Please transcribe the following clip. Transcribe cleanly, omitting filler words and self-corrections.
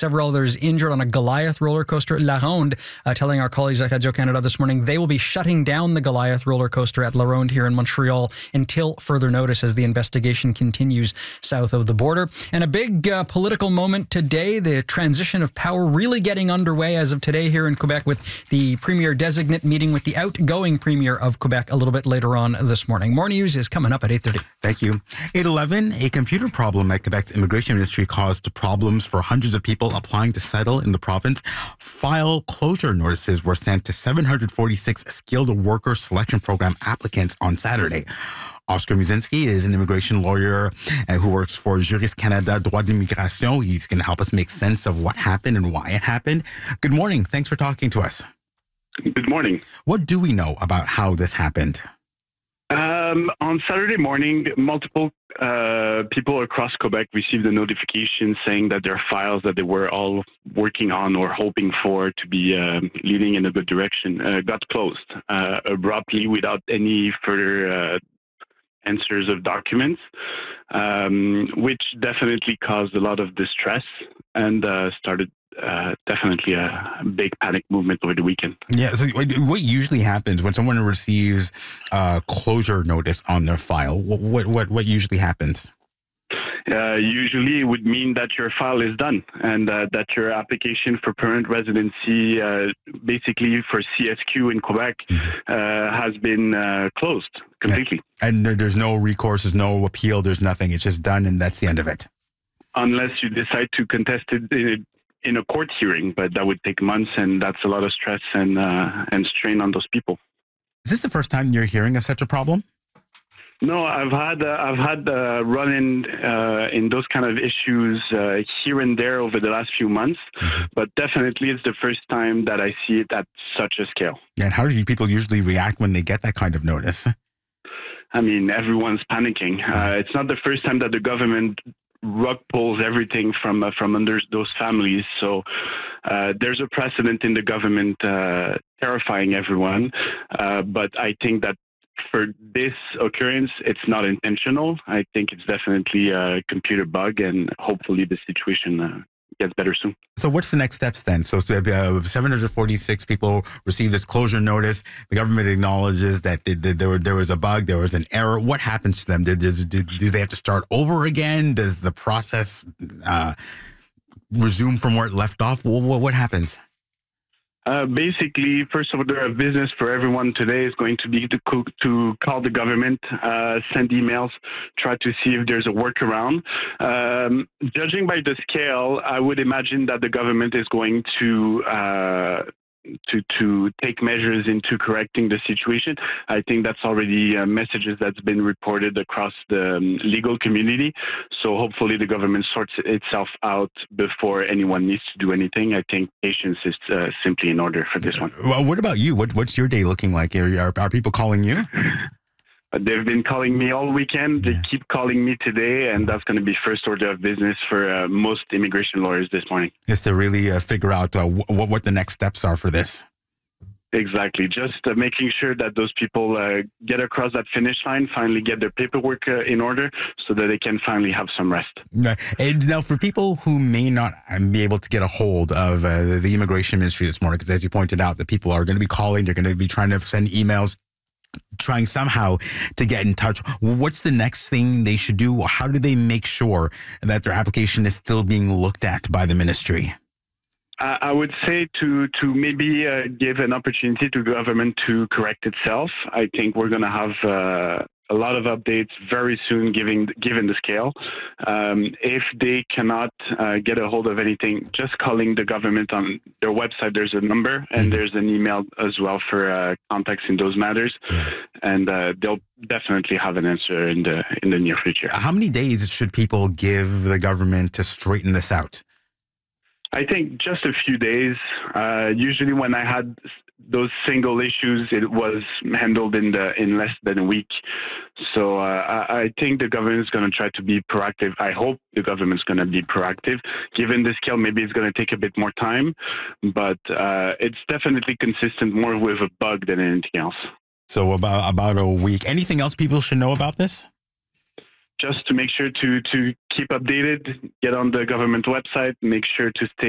several others injured on a Goliath roller coaster at La Ronde, telling our colleagues at Radio-Canada this morning they will be shutting down the Goliath roller coaster at La Ronde here in Montreal until further notice as the investigation continues south of the border. And a big political moment today, the transition of power really getting underway as of today here in Quebec, with the Premier designate meeting with the outgoing Premier of Quebec a little bit later on this morning. More news is coming up at 8:30. Thank you. 8:11, a computer problem at Quebec's immigration ministry caused problems for hundreds of people applying to settle in the province. File closure notices were sent to 746 skilled worker selection program applicants on Saturday. Oscar Musinski is an immigration lawyer who works for Juriste Canada Droit d'Immigration. He's going to help us make sense of what happened and why it happened. Good morning. Thanks for talking to us. Good morning. What do we know about how this happened? On Saturday morning, multiple people across Quebec received a notification saying that their files that they were all working on or hoping for to be leading in a good direction got closed abruptly without any further answers of documents, which definitely caused a lot of distress and started definitely a big panic movement over the weekend. Yeah. So what usually happens when someone receives a closure notice on their file? What usually happens? Usually it would mean that your file is done and that your application for permanent residency, basically for CSQ in Quebec, has been closed completely. And there's no recourse, there's no appeal, there's nothing. It's just done and that's the end of it. Unless you decide to contest it in a court hearing, but that would take months, and that's a lot of stress and strain on those people. Is this the first time you're hearing of such a problem? No, I've had run in those kind of issues here and there over the last few months, but definitely it's the first time that I see it at such a scale. And how do people usually react when they get that kind of notice? I mean, everyone's panicking. It's not the first time that the government rug pulls everything from under those families. So there's a precedent in the government terrifying everyone. But I think that for this occurrence, it's not intentional. I think it's definitely a computer bug, and hopefully the situation gets better soon. So what's the next steps then? So 746 people received this closure notice. The government acknowledges that there was a bug, there was an error. What happens to them? Do they have to start over again? Does the process resume from where it left off? What happens? Basically, first order of business for everyone today is going to be to call the government, send emails, try to see if there's a workaround. Judging by the scale, I would imagine that the government is going to take measures into correcting the situation. I think that's already messages that's been reported across the legal community. So hopefully the government sorts itself out before anyone needs to do anything. I think patience is simply in order for this one. Well, what about you? What's your day looking like? Are people calling you? They've been calling me all weekend. They keep calling me today, and that's going to be first order of business for most immigration lawyers this morning. Is to really figure out what the next steps are for this. Exactly. Just making sure that those people get across that finish line, finally get their paperwork in order so that they can finally have some rest. Right. And now, for people who may not be able to get a hold of the immigration ministry this morning, because as you pointed out, the people are going to be calling, they're going to be trying to send emails, trying somehow to get in touch. What's the next thing they should do? How do they make sure that their application is still being looked at by the ministry? I would say to maybe give an opportunity to the government to correct itself. I think we're going to have a lot of updates very soon, given the scale. If they cannot get a hold of anything, just calling the government on their website, there's a number and there's an email as well for contacts in those matters. And they'll definitely have an answer in the near future. How many days should people give the government to straighten this out? I think just a few days. Usually when I had those single issues, it was handled in less than a week. So I think the government is going to try to be proactive. I hope the government is going to be proactive. Given the scale, maybe it's going to take a bit more time, but it's definitely consistent more with a bug than anything else. So about a week. Anything else people should know about this? Just to make sure to keep updated, get on the government website, make sure to stay